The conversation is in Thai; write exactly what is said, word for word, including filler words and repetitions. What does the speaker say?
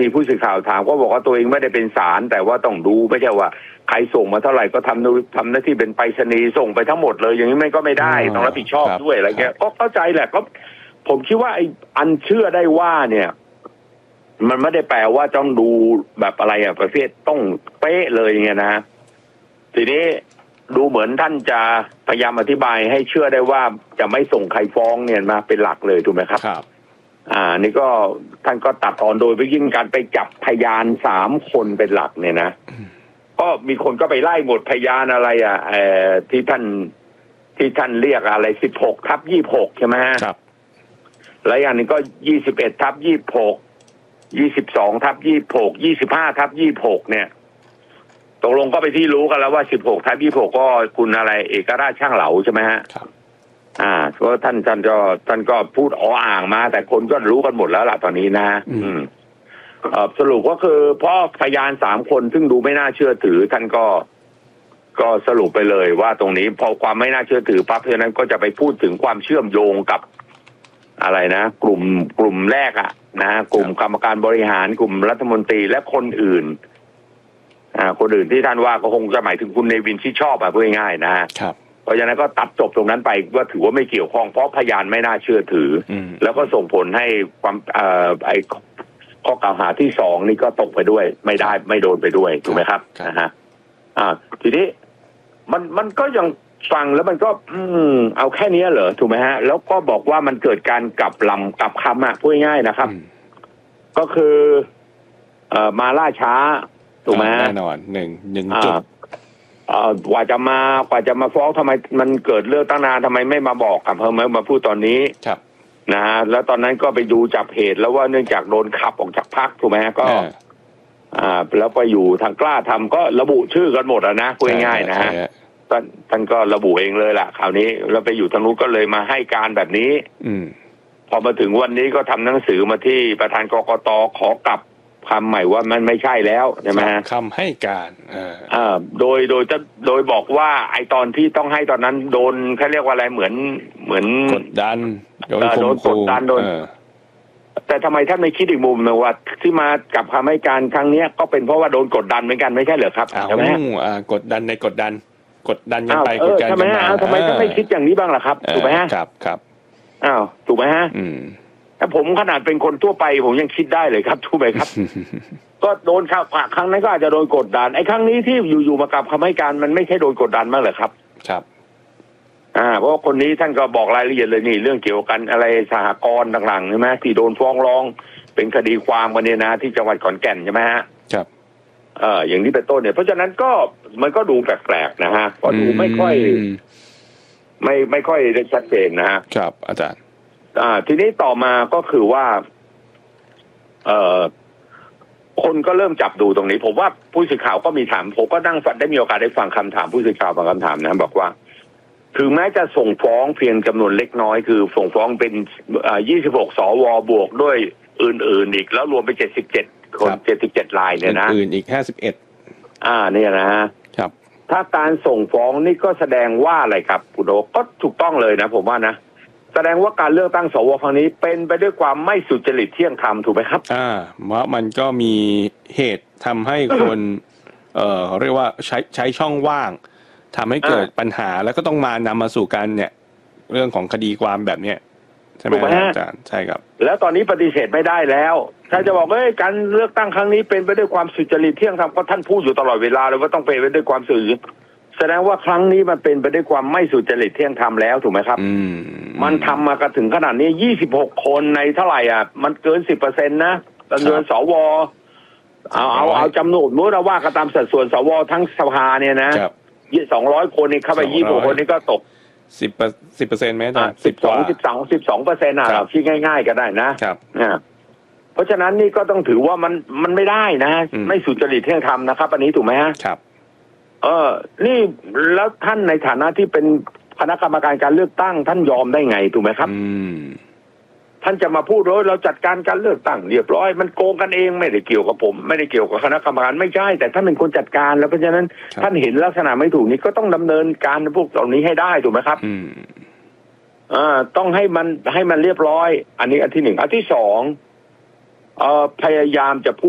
มีผู้สื่อข่าวถามก็บอกว่าตัวเองไม่ได้เป็นศาลแต่ว่าต้องดูไม่ใช่ว่าใครส่งมาเท่าไหร่ก็ทำทำหน้าที่เป็นไปรษณีย์ส่งไปทั้งหมดเลยอย่างนี้ไม่ก็ไม่ได้ต้องรับผิดชอบด้วยอะไรเงี้ยก็เข้าใจแหละก็ผมคิดว่าไอ้อันเชื่อได้ว่าเนี่ยมันไม่ได้แปลว่าต้องดูแบบอะไรอ่ะประเภทต้องเป๊ะเลยเงี้ยนะทีนี้ดูเหมือนท่านจะพยายามอธิบายให้เชื่อได้ว่าจะไม่ส่งใครฟ้องเนี่ยมาเป็นหลักเลยถูกไหมครับครับอ่านี่ก็ท่านก็ตัดตอนโดยไปยิ่งการไปจับพยานสามคนเป็นหลักเนี่ยนะก็มีคนก็ไปไล่หมดพยานอะไรอ่ะเอ่อที่ท่านที่ท่านเรียกอะไรสิบหกทับยี่หกใช่ไหมครับแล้วอย่างนี้ก็ยี่สิบเอ็ดทับยี่หกยี่สิบสองทับยี่หกยี่สิบห้าทับยี่หกเนี่ยตกลงก็ไปที่รู้กันแล้วว่าสิบหกทับยี่หกก็คุณอะไรเอกราชช่างเหลาใช่ไหมฮะครับอ่าเพราะท่านท่านก็ท่านก็พูดอ๋ออ่างมาแต่คนก็รู้กันหมดแล้วล่ะตอนนี้นะอืมเอ่อสรุปก็คือเพราะพยานสามคนซึ่งดูไม่น่าเชื่อถือท่านก็ก็สรุปไปเลยว่าตรงนี้พอความไม่น่าเชื่อถือปั๊บเพราะนั้นก็จะไปพูดถึงความเชื่อมโยงกับอะไรนะกลุ่มกลุ่มแรกอะนะกลุ่มกรรมการบริหารกลุ่มรัฐมนตรีและคนอื่นอ่าคนอื่นที่ท่านว่าก็คงจะหมายถึงคุณเนวินที่ชอบอะพูดง่ายๆนะครับเพราะฉะนั้นก็ตัดจบตรงนั้นไปว่าถือว่าไม่เกี่ยวข้องเพราะพยานไม่น่าเชื่อถือแล้วก็ส่งผลให้ความเอ่อไอข้อกล่าวหาที่สองนี่ก็ตกไปด้วยไม่ได้ไม่โดนไปด้วยถูกไหมครับนะฮะอ่าทีนี้มันมันก็ยังฟังแล้วมันก็อืมเอาแค่นี้เหรอถูกไหมฮะแล้วก็บอกว่ามันเกิดการกลับลำกลับคำอะพูดง่ายๆนะครับก็คือเอ่อมาล่าช้าถูกไหมแน่นอนหนึ่งหนึ่งจุดเอ่อกว่าจะมากว่าจะมาฟ้องทำไมมันเกิดเรื่องตั้งนานทำไมไม่มาบอกกับเพิ่มมาพูดตอนนี้ครับนะฮะแล้วตอนนั้นก็ไปดูจับเหตุแล้วว่าเนื่องจากโดนขับออกจากพรรคถูกไหมฮะก็อ่าแล้วไปอยู่ทางกล้าทำก็ระบุชื่อกันหมดอะนะพูดง่ายๆนะฮะท่านท่านก็ระบุเองเลยล่ะคราวนี้แล้วไปอยู่ทางนู้นก็เลยมาให้การแบบนี้อืมพอมาถึงวันนี้ก็ทำหนังสือมาที่ประธานกกต.ขอกลับคำใหม่ว่ามันไม่ใช่แล้วใช่ไหมฮะคำให้การอ่าโดยโดยจะโดยบอกว่าไอตอนที่ต้องให้ตอนนั้นโดนเขาเรียกว่าอะไรเหมือนเหมือนกดดันโดนกดดันโดนแต่ทำไมท่านไม่คิดอีกมุมนึงว่าที่มากับคำให้การครั้งนี้ก็เป็นเพราะว่าโดนกดดันเหมือนกันไม่ใช่เหรอครับใช่ไหมกดดันในกดดันกดดันกันไปกดดันกันมาทำไมท่านไม่คิดอย่างนี้บ้างล่ะครับถูกไหมฮะครับครับอ้าวถูกไหมฮะถ้าผมขนาดเป็นคนทั่วไปผมยังคิดได้เลยครับถูกไหมครับ ก็โดนครั้งนั้นก็อาจจะโดนกดดันไอ้ครั้งนี้ที่อยู่ๆมากับคำให้การมันไม่ใช่โดนกดดันมากเหรอครับครับอ่าเพราะคนนี้ท่านก็บอกรายละเอียดเลยนี่เรื่องเกี่ยวกันอะไรสหกรณ์ต่างๆใช่ไหมที่โดนฟ้องร้องเป็นคดีความกันเนี่ยนะที่จังหวัดขอนแก่นใช่ไหมฮะครับเอออย่างนี้เป็นต้นเนี่ยเพราะฉะนั้นก็มันก็ดูแปลกๆนะฮะก็ดูไม่ค่อยไม่ไม่ค่อยได้ชัดเจนนะฮะครับอาจารย์อ่าทีนี้ต่อมาก็คือว่าเอ่อคนก็เริ่มจับดูตรงนี้ผมว่าผู้สื่อข่าวก็มีถามผมก็นั่งฟังได้มีโอกาสได้ฟังคำถามผู้สื่อข่าวฟังคำถามนะบอกว่าถึงแม้จะส่งฟ้องเพียงจำนวนเล็กน้อยคือส่งฟ้องเป็นอ่ายี่สิบหกสวบวกด้วยอื่นๆอีกแล้วรวมไปเจ็ดสิบเจ็ดคนเจ็ดสิบเจ็ดรายเนี่ยนะอื่นอีกห้าสิบเอ็ดอ่าเนี่ยนะฮะครับถ้าการส่งฟ้องนี่ก็แสดงว่าอะไรครับคุณโดก็ถูกต้องเลยนะผมว่านะแสดงว่าการเลือกตั้งสวครั้งนี้เป็นไปด้วยความไม่สุจริตเที่ยงธรรมถูกไหมครับอ่าเพราะมันก็มีเหตุทำให้คนเอ่อเรียกว่าใช้ใช้ช่องว่างทำให้เกิดปัญหาแล้วก็ต้องมานำมาสู่การเนี่ยเรื่องของคดีความแบบเนี้ยใช่ไหมอาจารย์ใช่ครับแล้วตอนนี้ปฏิเสธไม่ได้แล้วถ้าจะบอกว่าการเลือกตั้งครั้งนี้เป็นไปด้วยความสุจริตเที่ยงธรรมก็ท่านพูดอยู่ตลอดเวลาเลยว่าต้องเป็นไปด้วยความสุจริตแสดงว่าครั้งนี้มันเป็นไปด้วยความไม่สุจริตเที่ยงธรรมแล้วถูกไหมครับมันทำมากระถึงขนาดนี้ยี่สิบหกคนในเท่าไหร่อ่ะมันเกินสิบเปอร์เซ็นต์นะจำนวนสวเอาเอาเอาจำนวนนู้นว่ากันตามสัดส่วนสวทั้งสภาเนี่ยนะยี่สองร้อยคนนี่เข้าไปยี่สิบคนนี่ก็ตกสิบสิบเปอร์เซ็นต์ไหมอาจารย์สิบสองสิบสองสิบสองเปอร์เซ็นต์อ่ะคิดง่ายๆก็ได้นะครับเพราะฉะนั้นนี่ก็ต้องถือว่ามันมันไม่ได้นะไม่สุจริตเที่ยงธรรมนะครับอันนี้ถูกไหมฮะครับเออนี่แล้วท่านในฐานะที่เป็นคณะกรรมการการเลือกตั้งท่านยอมได้ไงถูกไหมครับท่านจะมาพูดว่าเราจัดการการเลือกตั้งเรียบร้อยมันโกงกันเองไม่ได้เกี่ยวกับผมไม่ได้เกี่ยวกับคณะกรรมการไม่ใช่แต่ท่านเป็นคนจัดการแล้วเพราะฉะนั้นท่านเห็นลักษณะไม่ถูกนี้ก็ต้องดำเนินการพวกเหล่านี้ให้ได้ถูกไหมครับอ่าต้องให้มันให้มันเรียบร้อยอันนี้อันที่หนึ่งอันที่สองเอ่อพยายามจะพูด